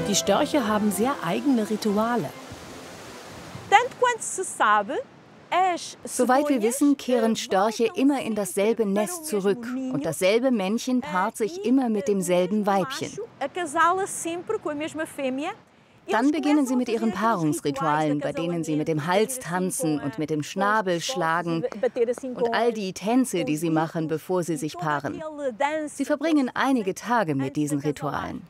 Die Störche haben sehr eigene Rituale. Soweit wir wissen, kehren Störche immer in dasselbe Nest zurück. Und dasselbe Männchen paart sich immer mit demselben Weibchen. Dann beginnen sie mit ihren Paarungsritualen, bei denen sie mit dem Hals tanzen und mit dem Schnabel schlagen und all die Tänze, die sie machen, bevor sie sich paaren. Sie verbringen einige Tage mit diesen Ritualen.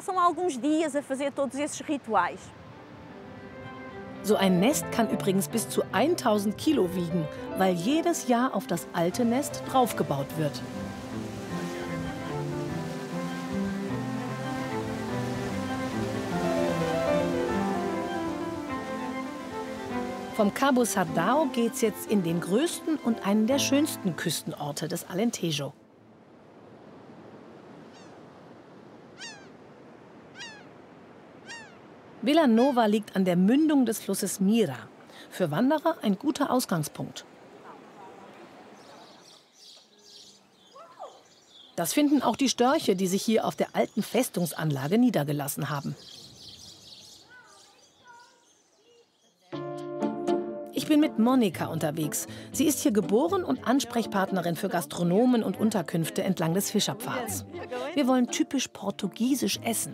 So ein Nest kann übrigens bis zu 1000 Kilo wiegen, weil jedes Jahr auf das alte Nest draufgebaut wird. Vom Cabo Sardao geht's jetzt in den größten und einen der schönsten Küstenorte des Alentejo. Vila Nova liegt an der Mündung des Flusses Mira. Für Wanderer ein guter Ausgangspunkt. Das finden auch die Störche, die sich hier auf der alten Festungsanlage niedergelassen haben. Ich bin mit Monika unterwegs. Sie ist hier geboren und Ansprechpartnerin für Gastronomen und Unterkünfte entlang des Fischerpfads. Wir wollen typisch portugiesisch essen.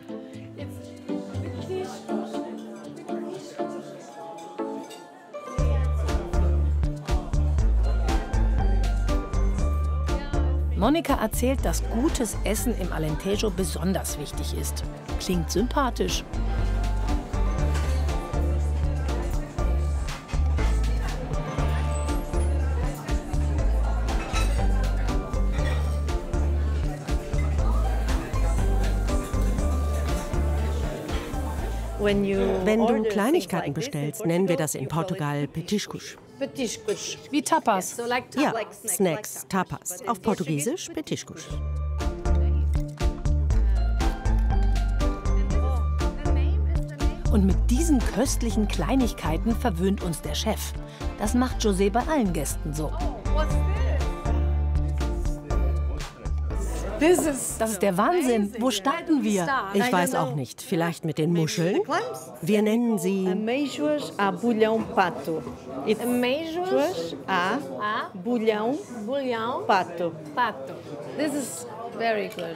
Monika erzählt, dass gutes Essen im Alentejo besonders wichtig ist. Klingt sympathisch. Wenn du Kleinigkeiten bestellst, nennen wir das in Portugal petiscos. Wie Tapas. Ja, Snacks, Tapas. Auf Portugiesisch petiscos. Und mit diesen köstlichen Kleinigkeiten verwöhnt uns der Chef. Das macht José bei allen Gästen so. Das ist der Wahnsinn. Wo starten wir? Ich weiß auch nicht. Vielleicht mit den Muscheln? Wir nennen sie Ameijoas a bulhão pato. Ameijoas a bulhão pato. This is very good.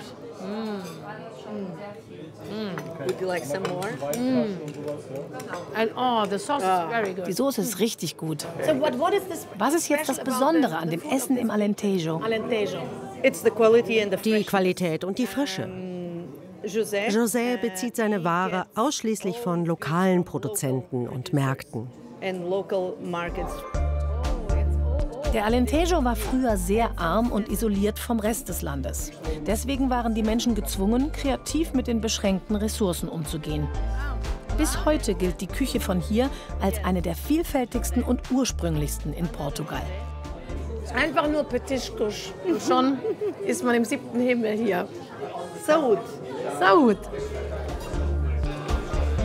Would you like some more? And oh, the sauce is very good. Die Soße ist richtig gut. So what is this? Was ist jetzt das Besondere an dem Essen im Alentejo? die Qualität und die Frische. José bezieht seine Ware ausschließlich von lokalen Produzenten und Märkten. Der Alentejo war früher sehr arm und isoliert vom Rest des Landes. Deswegen waren die Menschen gezwungen, kreativ mit den beschränkten Ressourcen umzugehen. Bis heute gilt die Küche von hier als eine der vielfältigsten und ursprünglichsten in Portugal. Einfach nur petiscos. Und schon ist man im 7. Himmel hier. Saúde. Saúde.